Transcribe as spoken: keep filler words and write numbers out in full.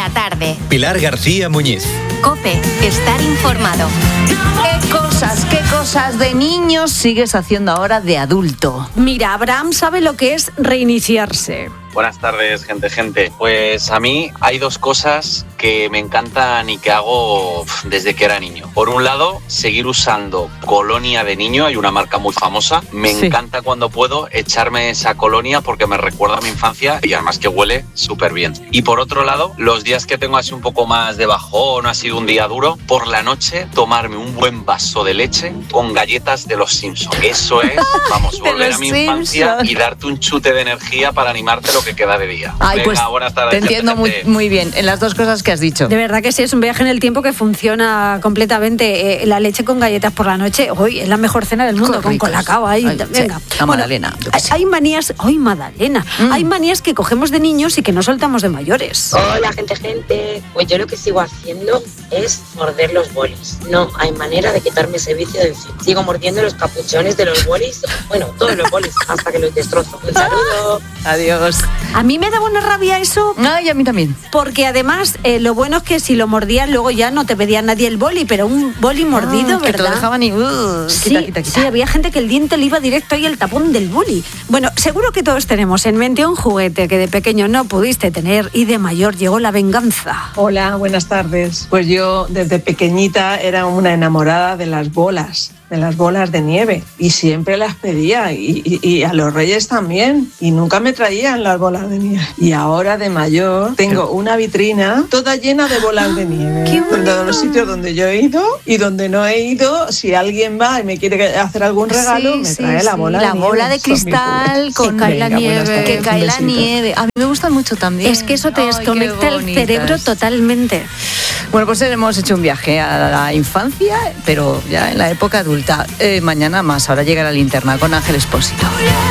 la tarde. Pilar García Muñiz. COPE, estar informado. ¿Qué cosas, qué cosas de niños sigues haciendo ahora de adulto? Mira, Abraham sabe lo que es reiniciarse. Buenas tardes, gente, gente. Pues a mí hay dos cosas que me encantan y que hago desde que era niño. Por un lado, seguir usando colonia de niño, hay una marca muy famosa. Me sí. encanta cuando puedo echarme esa colonia porque me recuerda a mi infancia y además que huele súper bien. Y por otro lado, los días que tengo así un poco más de bajón, ha sido un día duro, por la noche tomarme un buen vaso de leche con galletas de los Simpsons. Eso es, vamos, volver a mi Simpson. infancia y darte un chute de energía para animarte lo que queda de día. Ay, Venga, pues buenas tardes. Te entiendo muy, muy bien en las dos cosas que has dicho. De verdad que sí, es un viaje en el tiempo que funciona completamente. Eh, la leche con galletas por la noche, hoy es la mejor cena del mundo, con colacao ahí. Ay, venga. Sí, la bueno, magdalena. Hay, hay manías, ¡ay, magdalena! Mm. Hay manías que cogemos de niños y que no soltamos de mayores. Hola, gente, gente. Pues yo lo que sigo haciendo es morder los bolis. No hay manera de quitarme ese vicio de encima. Sigo mordiendo los capuchones de los bolis, bueno, todos los bolis, hasta que los destrozo. Un saludo. Adiós. A mí me daba una rabia eso. Ay, a mí también. Porque además, eh, lo bueno es que si lo mordías, luego ya no te pedía nadie el boli, pero un boli mordido, ah, ¿verdad? Que te lo dejaban y... Uh, sí, quita, quita, quita. sí, había gente que el diente le iba directo ahí al tapón del boli. Bueno, seguro que todos tenemos en mente un juguete que de pequeño no pudiste tener y de mayor llegó la venganza. Hola, buenas tardes. Pues yo desde pequeñita era una enamorada de las bolas. de las bolas de nieve y siempre las pedía y, y, y a los reyes también y nunca me traían las bolas de nieve y ahora de mayor tengo una vitrina toda llena de bolas de nieve de todos los sitios donde yo he ido y donde no he ido. Si alguien va y me quiere hacer algún regalo, sí, me sí, trae sí. la bola la de bola nieve. de cristal con que cae la nieve, que cae la nieve. A mí me gusta mucho también. Es que eso te Ay, desconecta el cerebro totalmente. Bueno, pues hemos hecho un viaje a la infancia, pero ya en la época adulta. Eh, mañana más, ahora llega la linterna con Ángel Expósito.